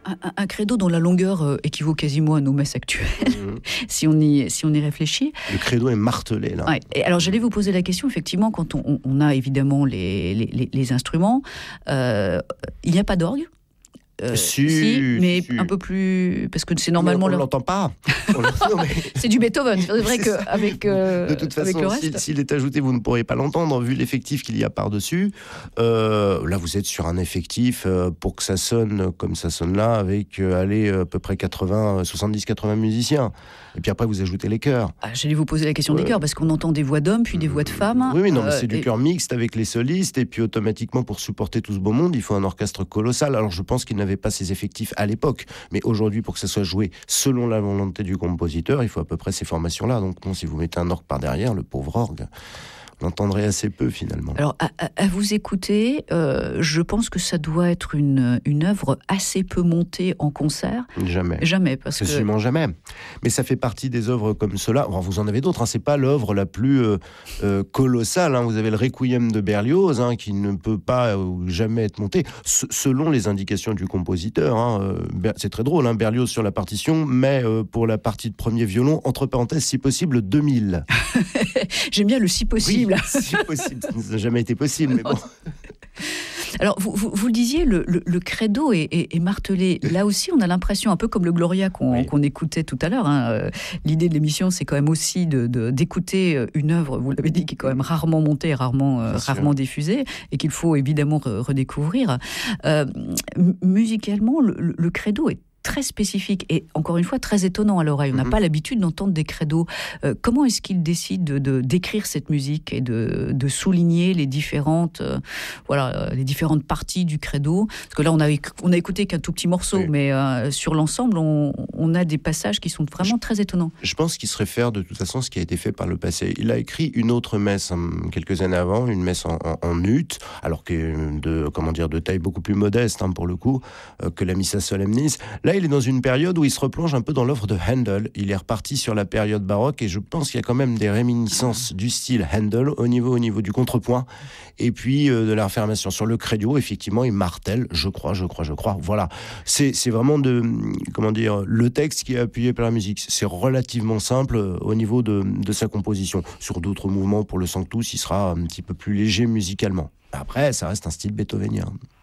un credo dont la longueur équivaut quasiment à nos messes actuelles, si on y réfléchit. Le credo est martelé, là. Ouais. Et alors, j'allais vous poser la question, effectivement, quand on a évidemment les instruments, il n'y a pas d'orgue. Si, mais un peu plus, parce que c'est normalement. On l'entend pas. C'est du Beethoven. C'est vrai qu'avec de toute façon, le reste, s'il est ajouté, vous ne pourrez pas l'entendre vu l'effectif qu'il y a par-dessus. Là, vous êtes sur un effectif pour que ça sonne comme ça sonne là, avec à peu près 70-80 musiciens. Et puis après, vous ajoutez les chœurs. J'allais vous poser la question des chœurs, parce qu'on entend des voix d'hommes, puis des voix de femmes. Oui, non, mais c'est du chœur mixte avec les solistes, et puis automatiquement, pour supporter tout ce beau monde, il faut un orchestre colossal. Alors, je pense qu'il n'avait pas ces effectifs à l'époque, mais aujourd'hui, pour que ça soit joué selon la volonté du compositeur, il faut à peu près ces formations-là. Donc, bon, si vous mettez un orgue par derrière, le pauvre orgue, on l'entendrait assez peu, finalement. Alors, à vous écouter, je pense que ça doit être une œuvre assez peu montée en concert. Jamais, parce que... Absolument jamais. Mais ça fait partie des œuvres comme cela. Enfin, vous en avez d'autres, hein. C'est pas l'œuvre la plus colossale, hein. Vous avez le Requiem de Berlioz, hein, qui ne peut pas jamais être monté, selon les indications du compositeur, hein. C'est très drôle, hein, Berlioz sur la partition, mais pour la partie de premier violon, entre parenthèses, si possible, 2000. J'aime bien le si possible. Oui, si possible, ça n'a jamais été possible, mais bon. Alors, vous le disiez, le credo est martelé. Là aussi, on a l'impression, un peu comme le Gloria qu'on écoutait tout à l'heure, hein. L'idée de l'émission, c'est quand même aussi d'écouter une œuvre, vous l'avez dit, qui est quand même rarement montée, rarement diffusée, et qu'il faut évidemment redécouvrir. Musicalement, le credo est très spécifique et encore une fois très étonnant à l'oreille. On n'a pas l'habitude d'entendre des credos. Comment est-ce qu'il décide d'écrire cette musique et de souligner les différentes parties du credo? Parce que là, on a écouté qu'un tout petit morceau, mais sur l'ensemble, on a des passages qui sont vraiment très étonnants. Je pense qu'il se réfère de toute façon à ce qui a été fait par le passé. Il a écrit une autre messe quelques années avant, une messe en ut, alors que de taille beaucoup plus modeste, hein, pour le coup, que la Missa Solemnis. Là, il est dans une période où il se replonge un peu dans l'œuvre de Handel. Il est reparti sur la période baroque et je pense qu'il y a quand même des réminiscences du style Handel au niveau du contrepoint et puis de la réaffirmation. Sur le credo, effectivement, il martèle, je crois. Voilà. C'est vraiment le texte qui est appuyé par la musique. C'est relativement simple au niveau de sa composition. Sur d'autres mouvements, pour le Sanctus, il sera un petit peu plus léger musicalement. Après, ça reste un style beethovenien.